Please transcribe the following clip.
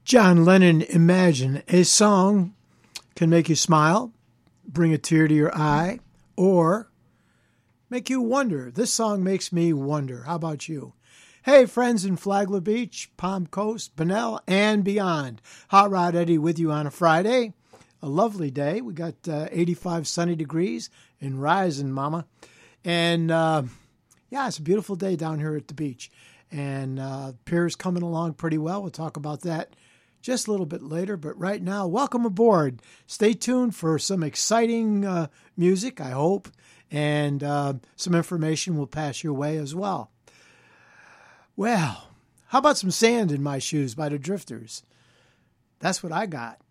John Lennon, Imagine. A song can make you smile, bring a tear to your eye, or make you wonder. This song makes me wonder. How about you? Hey, friends in Flagler Beach, Palm Coast, Bunnell, and beyond. Hot Rod Eddie with you on a Friday. A lovely day. We got 85 sunny degrees and rising, mama. And it's a beautiful day down here at the beach. And Pier's coming along pretty well. We'll talk about that just a little bit later. But right now, welcome aboard. Stay tuned for some exciting music, I hope. And some information will pass your way as well. Well, how about some Sand in My Shoes by the Drifters? That's what I got.